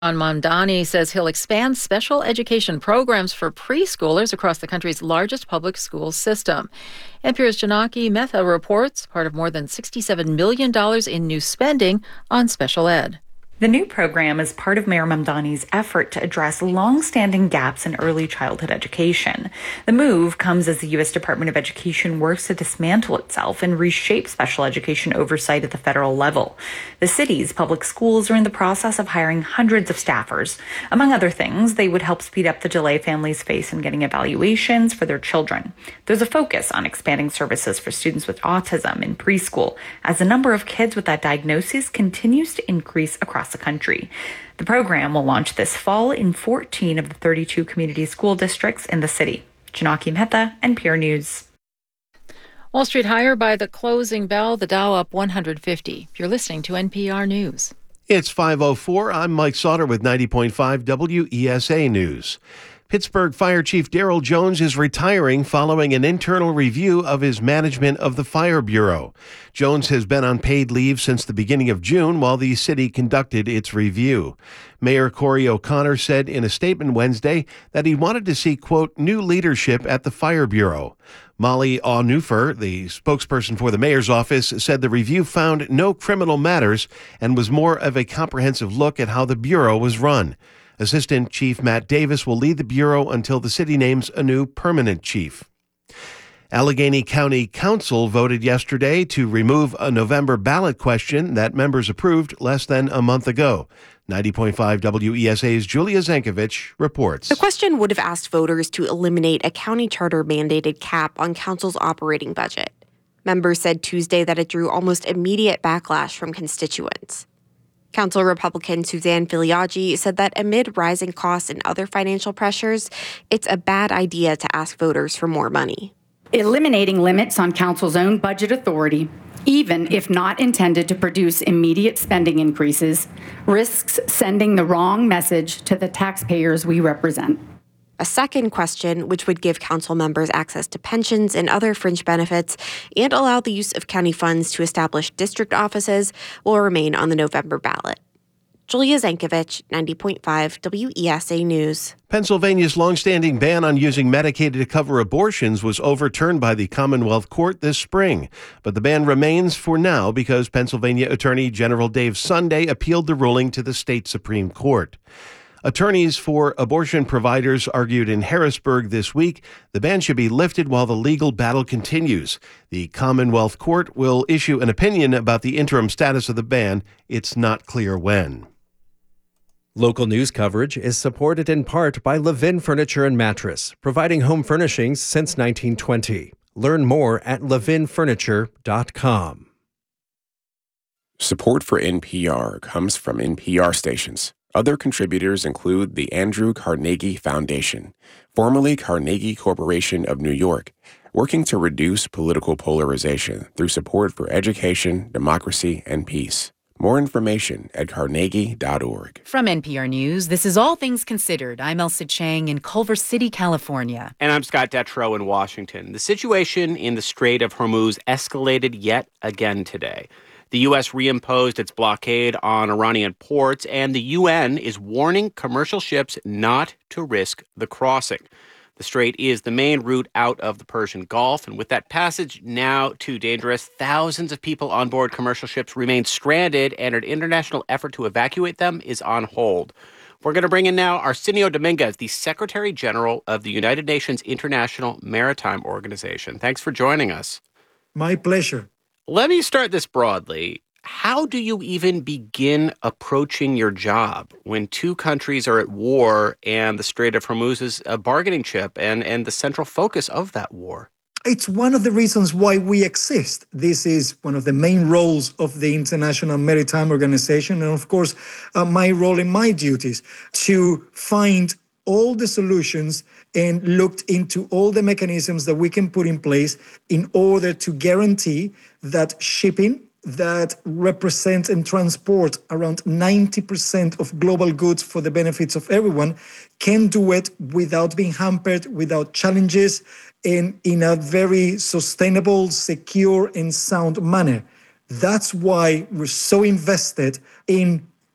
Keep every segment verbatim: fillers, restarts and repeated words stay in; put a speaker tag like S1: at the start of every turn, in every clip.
S1: Mamdani says he'll expand special education programs for preschoolers across the country's largest public school system. N P R's Janaki Mehta reports part of more than sixty-seven million dollars in new spending on special ed.
S2: The new program is part of Mayor Mamdani's effort to address long-standing gaps in early childhood education. The move comes as the U S Department of Education works to dismantle itself and reshape special education oversight at the federal level. The city's public schools are in the process of hiring hundreds of staffers. Among other things, they would help speed up the delay families face in getting evaluations for their children. There's a focus on expanding services for students with autism in preschool, as the number of kids with that diagnosis continues to increase across the country. The program will launch this fall in fourteen of the thirty-two community school districts in the city. Janaki Mehta, N P R News.
S1: Wall Street higher by the closing bell, the Dow up one hundred fifty. You're listening to N P R News.
S3: It's five oh four. I'm Mike Sauter with ninety point five W E S A News. Pittsburgh Fire Chief Daryl Jones is retiring following an internal review of his management of the Fire Bureau. Jones has been on paid leave since the beginning of June while the city conducted its review. Mayor Corey O'Connor said in a statement Wednesday that he wanted to see, quote, new leadership at the Fire Bureau. Molly Auneufer, the spokesperson for the mayor's office, said the review found no criminal matters and was more of a comprehensive look at how the Bureau was run. Assistant Chief Matt Davis will lead the Bureau until the city names a new permanent chief. Allegheny County Council voted yesterday to remove a November ballot question that members approved less than a month ago. ninety point five W E S A's Julia Zankovich reports.
S4: The question would have asked voters to eliminate a county charter mandated cap on council's operating budget. Members said Tuesday that it drew almost immediate backlash from constituents. Council Republican Suzanne Filiaggi said that amid rising costs and other financial pressures, it's a bad idea to ask voters for more money.
S5: Eliminating limits on council's own budget authority, even if not intended to produce immediate spending increases, risks sending the wrong message to the taxpayers we represent.
S4: A second question, which would give council members access to pensions and other fringe benefits and allow the use of county funds to establish district offices, will remain on the November ballot. Julia Zankovich, ninety point five W E S A News.
S3: Pennsylvania's longstanding ban on using Medicaid to cover abortions was overturned by the Commonwealth Court this spring. But the ban remains for now because Pennsylvania Attorney General Dave Sunday appealed the ruling to the state Supreme Court. Attorneys for abortion providers argued in Harrisburg this week the ban should be lifted while the legal battle continues. The Commonwealth Court will issue an opinion about the interim status of the ban. It's not clear when.
S6: Local news coverage is supported in part by Levin Furniture and Mattress, providing home furnishings since nineteen twenty. Learn more at levin furniture dot com.
S7: Support for N P R comes from N P R stations. Other contributors include the Andrew Carnegie Foundation, formerly Carnegie Corporation of New York, working to reduce political polarization through support for education, democracy, and peace. More information at carnegie dot org.
S8: From N P R News, this is All Things Considered. I'm Elsa Chang in Culver City, California.
S9: And I'm Scott Detrow in Washington. The situation in the Strait of Hormuz escalated yet again today. The U S reimposed its blockade on Iranian ports, and the U N is warning commercial ships not to risk the crossing. The strait is the main route out of the Persian Gulf, and with that passage now too dangerous, thousands of people on board commercial ships remain stranded, and an international effort to evacuate them is on hold. We're going to bring in now Arsenio Dominguez, the Secretary General of the United Nations International Maritime Organization. Thanks for joining us.
S10: My pleasure.
S9: Let me start this broadly. How do you even begin approaching your job when two countries are at war and the Strait of Hormuz is a bargaining chip and, and the central focus of that war?
S10: It's one of the reasons why we exist. This is one of the main roles of the International Maritime Organization. And of course, uh, my role and my duties to find all the solutions and looked into all the mechanisms that we can put in place in order to guarantee that shipping that represents and transports around ninety percent of global goods for the benefits of everyone can do it without being hampered, without challenges, and in a very sustainable, secure, and sound manner. That's why we're so invested in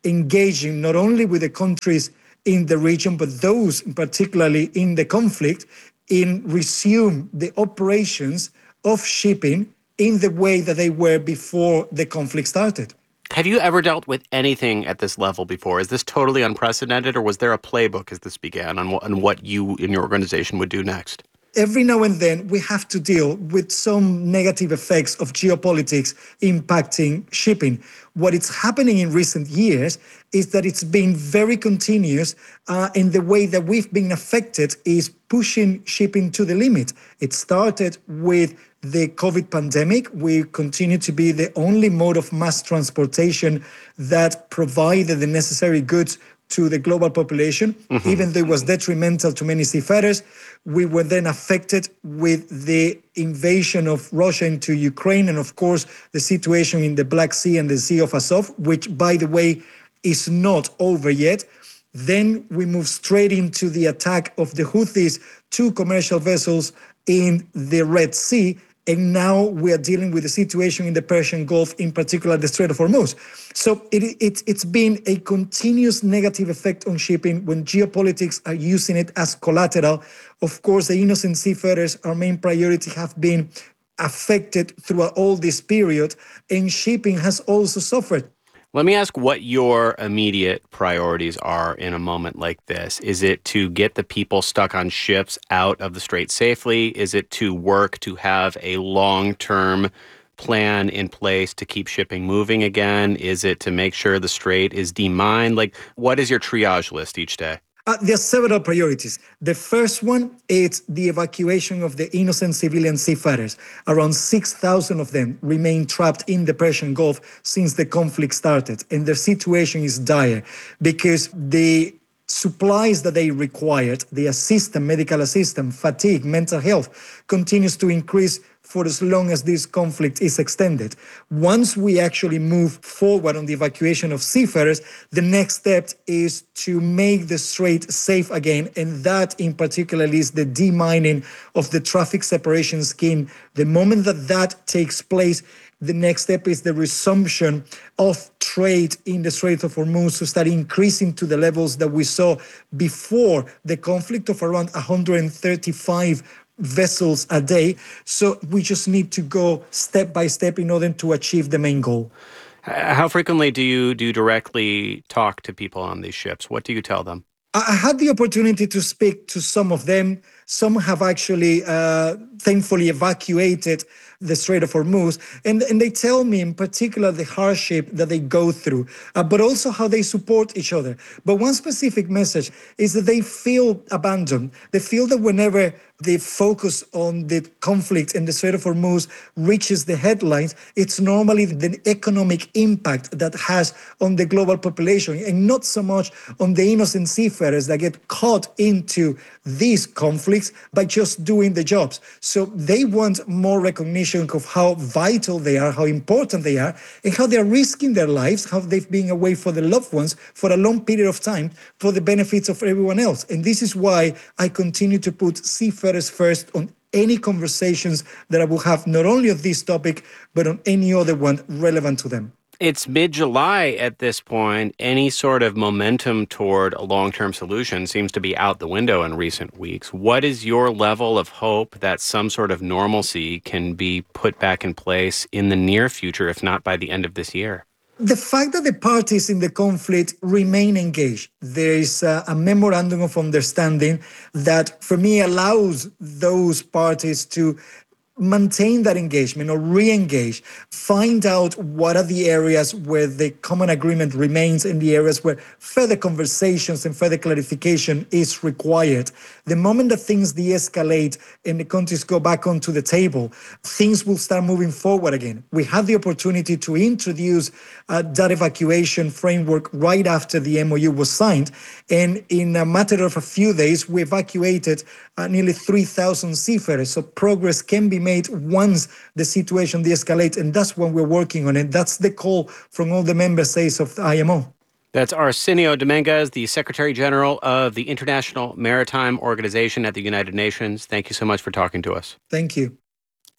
S10: engaging not only with the countries in the region, but those particularly in the conflict, in resume the operations of shipping in the way that they were before the conflict started.
S9: Have you ever dealt with anything at this level before? Is this totally unprecedented, or was there a playbook as this began on what, on what you in your organization would do next?
S10: Every now and then, we have to deal with some negative effects of geopolitics impacting shipping. What is happening in recent years is that it's been very continuous, uh, and the way that we've been affected is pushing shipping to the limit. It started with the COVID pandemic. We continue to be the only mode of mass transportation that provided the necessary goods to the global population, mm-hmm. even though it was detrimental to many seafarers. We were then affected with the invasion of Russia into Ukraine, and of course, the situation in the Black Sea and the Sea of Azov, which, by the way, is not over yet. Then we move straight into the attack of the Houthis to commercial vessels in the Red Sea. And now we are dealing with the situation in the Persian Gulf, in particular the Strait of Hormuz. So it, it, it's been a continuous negative effect on shipping when geopolitics are using it as collateral. Of course, the innocent seafarers, our main priority, have been affected throughout all this period, and shipping has also suffered.
S9: Let me ask what your immediate priorities are in a moment like this. Is it to get the people stuck on ships out of the strait safely? Is it to work to have a long-term plan in place to keep shipping moving again? Is it to make sure the strait is demined? Like, what is your triage list each day?
S10: Uh, there are several priorities. The first one is the evacuation of the innocent civilian seafarers. Around six thousand of them remain trapped in the Persian Gulf since the conflict started. And their situation is dire because the supplies that they required, the assistance, medical assistance, fatigue, mental health, continues to increase for as long as this conflict is extended. Once we actually move forward on the evacuation of seafarers, the next step is to make the strait safe again, and that in particular is the demining of the traffic separation scheme. The moment that that takes place, the next step is the resumption of trade in the Strait of Hormuz to start increasing to the levels that we saw before the conflict of around one hundred thirty-five vessels a day. So we just need to go step by step in order to achieve the main goal.
S9: How frequently do you do you directly talk to people on these ships? What do you tell them?
S10: I had the opportunity to speak to some of them. Some have actually, uh, thankfully, evacuated the Strait of Hormuz. And, and they tell me in particular the hardship that they go through, uh, but also how they support each other. But one specific message is that they feel abandoned. They feel that whenever the focus on the conflict in the Strait of Hormuz reaches the headlines, it's normally the economic impact that has on the global population, and not so much on the innocent seafarers that get caught into these conflicts by just doing the jobs. So they want more recognition of how vital they are, how important they are, and how they're risking their lives, how they've been away for their loved ones for a long period of time for the benefits of everyone else. And this is why I continue to put seafarers first on any conversations that I will have, not only of this topic, but on any other one relevant to them.
S9: It's mid-July at this point. Any sort of momentum toward a long-term solution seems to be out the window in recent weeks. What is your level of hope that some sort of normalcy can be put back in place in the near future, if not by the end of this year?
S10: The fact that the parties in the conflict remain engaged, there is a, a memorandum of understanding that, for me, allows those parties to maintain that engagement or re-engage, find out what are the areas where the common agreement remains and the areas where further conversations and further clarification is required. The moment that things de-escalate and the countries go back onto the table, things will start moving forward again. We had the opportunity to introduce uh, that evacuation framework right after the M O U was signed. And in a matter of a few days, we evacuated uh, nearly three thousand seafarers. So progress can be made once the situation de-escalates, and that's when we're working on it. That's the call from all the member states of the I M O.
S9: That's Arsenio Dominguez, the Secretary General of the International Maritime Organization at the United Nations. Thank you so much for talking to us.
S10: Thank you.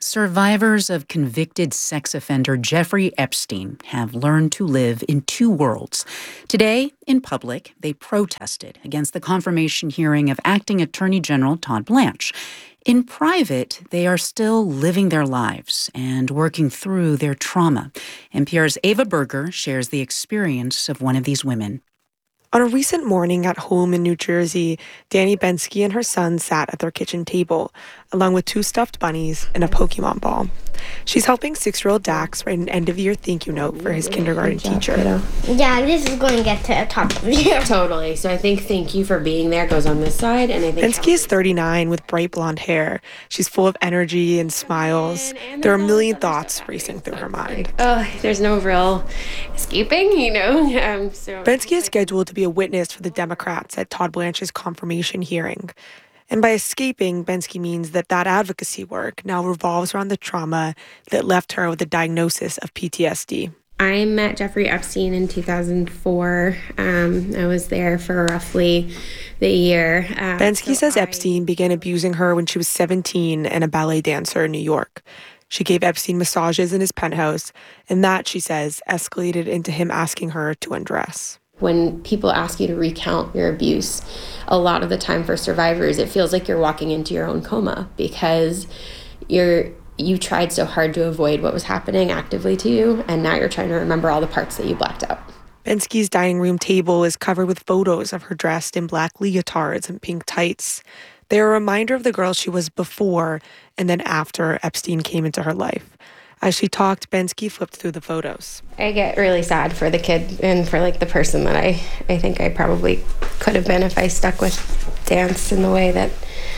S8: Survivors of convicted sex offender Jeffrey Epstein have learned to live in two worlds. Today, in public, they protested against the confirmation hearing of Acting Attorney General Todd Blanche. In private, they are still living their lives and working through their trauma. N P R's Ava Berger shares the experience of one of these women.
S11: On a recent morning at home in New Jersey, Danny Bensky and her son sat at their kitchen table, along with two stuffed bunnies and a Pokemon ball. She's helping six-year-old Dax write an end-of-year thank you note for his kindergarten teacher.
S12: Yeah, this is going to get to the top of you.
S13: Totally. So I think thank you for being there goes on this side. And I think
S11: Bensky is thirty-nine with bright blonde hair. She's full of energy and smiles. There are a million thoughts racing through her mind.
S13: Oh, there's no real escaping, you know. Um, so
S11: Bensky is scheduled to be a witness for the Democrats at Todd Blanche's confirmation hearing. And by escaping, Bensky means that that advocacy work now revolves around the trauma that left her with a diagnosis of P T S D.
S13: I met Jeffrey Epstein in two thousand four. Um, I was there for roughly the year. Um,
S11: Bensky
S13: so
S11: says
S13: I...
S11: Epstein began abusing her when she was seventeen and a ballet dancer in New York. She gave Epstein massages in his penthouse, and that, she says, escalated into him asking her to undress.
S13: When people ask you to recount your abuse, a lot of the time for survivors, it feels like you're walking into your own coma because you're you tried so hard to avoid what was happening actively to you, and now you're trying to remember all the parts that you blacked out.
S11: Bensky's dining room table is covered with photos of her dressed in black leotards and pink tights. They're a reminder of the girl she was before and then after Epstein came into her life. As she talked, Bensky flipped through the photos.
S13: I get really sad for the kid and for like the person that I, I think I probably could have been if I stuck with dance in the way that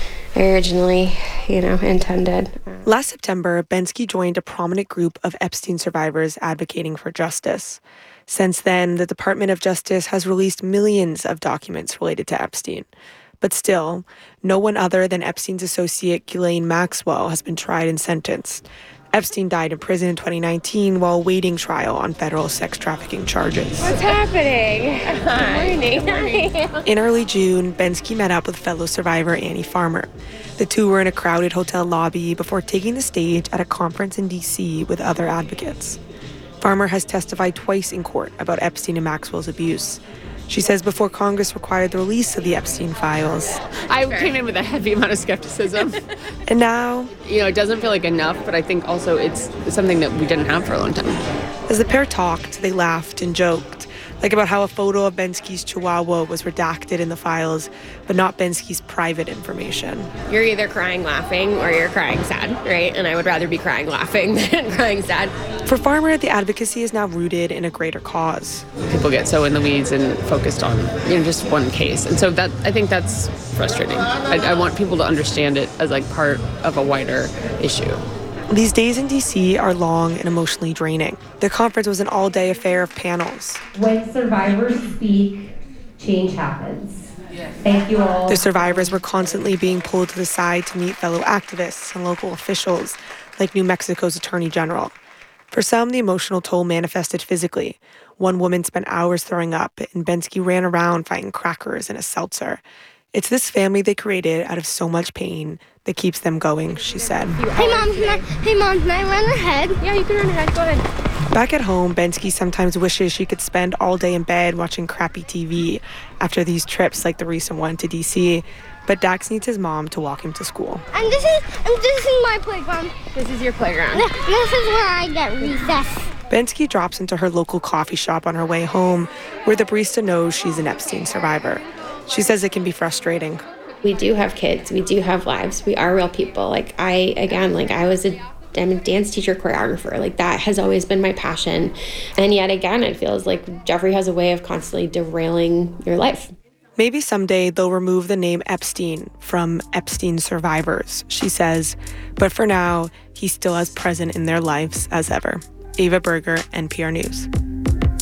S13: I originally, you know, intended.
S11: Last September, Bensky joined a prominent group of Epstein survivors advocating for justice. Since then, the Department of Justice has released millions of documents related to Epstein. But still, no one other than Epstein's associate Ghislaine Maxwell has been tried and sentenced. Epstein died in prison in twenty nineteen while awaiting trial on federal sex trafficking charges.
S13: What's happening? Good morning.
S11: In early June, Bensky met up with fellow survivor Annie Farmer. The two were in a crowded hotel lobby before taking the stage at a conference in D C with other advocates. Farmer has testified twice in court about Epstein and Maxwell's abuse. She says before Congress required the release of the Epstein files.
S14: I came in with a heavy amount of skepticism.
S11: And now,
S14: you know, it doesn't feel like enough, but I think also it's something that we didn't have for a long time.
S11: As the pair talked, they laughed and joked, like about how a photo of Bensky's chihuahua was redacted in the files, but not Bensky's private information.
S13: You're either crying laughing or you're crying sad, right? And I would rather be crying laughing than crying sad.
S11: For Farmer, the advocacy is now rooted in a greater cause.
S14: People get so in the weeds and focused on, you know, just one case. And so that I think that's frustrating. I, I want people to understand it as like part of a wider issue.
S11: These days in D C are long and emotionally draining. The conference was an all-day affair of panels.
S15: When survivors speak, change happens. Thank you all.
S11: The survivors were constantly being pulled to the side to meet fellow activists and local officials, like New Mexico's Attorney General. For some, the emotional toll manifested physically. One woman spent hours throwing up, and Bensky ran around finding crackers and a seltzer. It's this family they created out of so much pain that keeps them going, she said.
S12: Hey, Mom, can I, hey, Mom, can I run ahead?
S13: Yeah, you can run ahead. Go ahead.
S11: Back at home, Bensky sometimes wishes she could spend all day in bed watching crappy T V after these trips like the recent one to D C, but Dax needs his mom to walk him to school.
S12: And this is, and this is my playground.
S13: This is your playground.
S12: This is where I get recess.
S11: Bensky drops into her local coffee shop on her way home, where the barista knows she's an Epstein survivor. She says it can be frustrating.
S13: We do have kids. We do have lives. We are real people. Like I, again, like I was a, I'm a dance teacher, choreographer. Like that has always been my passion. And yet again, it feels like Jeffrey has a way of constantly derailing your life.
S11: Maybe someday they'll remove the name Epstein from Epstein survivors, she says. But for now, he's still as present in their lives as ever. Ava Berger, N P R News.